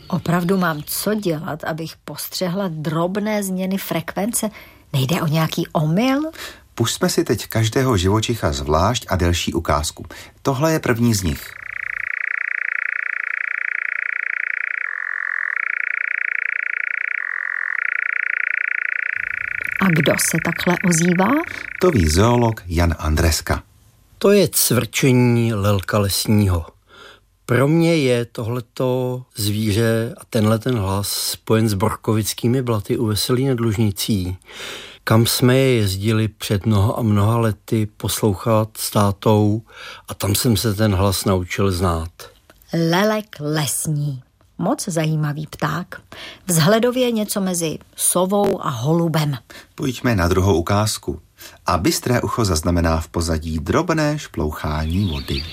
Opravdu mám co dělat, abych postřehla drobné změny frekvence? Nejde o nějaký omyl? Pusťme si teď každého živočicha zvlášť a delší ukázku. Tohle je první z nich. A kdo se takhle ozývá? To ví zoolog Jan Andreska. To je cvrčení lelka lesního. Pro mě je tohleto zvíře a tenhle hlas spojen s borkovickými blaty u Veselí nad Lužnicí, kam jsme je jezdili před mnoha a mnoha lety poslouchat s tátou a tam jsem se ten hlas naučil znát. Lelek lesní. Moc zajímavý pták. Vzhledově něco mezi sovou a holubem. Pojďme na druhou ukázku. A bystré ucho zaznamená v pozadí drobné šplouchání vody.